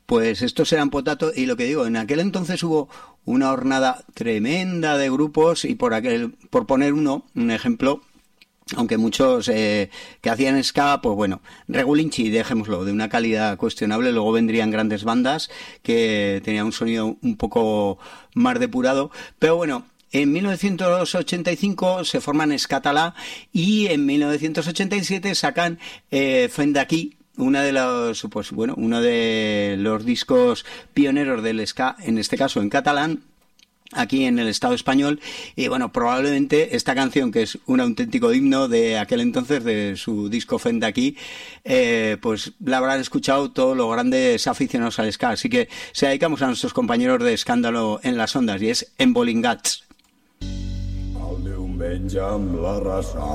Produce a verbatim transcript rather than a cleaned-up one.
Pues estos eran Potato, y lo que digo, en aquel entonces hubo una hornada tremenda de grupos, y por aquel, por poner uno, un ejemplo, aunque muchos eh, que hacían ska, pues bueno, Regulinchi, dejémoslo, de una calidad cuestionable. Luego vendrían grandes bandas que tenían un sonido un poco más depurado, pero bueno. En mil novecientos ochenta y cinco se forman Ska-Talà, y en mil novecientos ochenta y siete sacan eh, Fendaki, una de los, pues bueno, uno de los discos pioneros del ska, en este caso en catalán, aquí en el Estado español. Y bueno, probablemente esta canción, que es un auténtico himno de aquel entonces, de su disco Fendaki, eh, pues la habrán escuchado todos los grandes aficionados al ska. Así que se dedicamos a nuestros compañeros de Escándalo en las Ondas, y es Embolingats. El diumenge amb la raça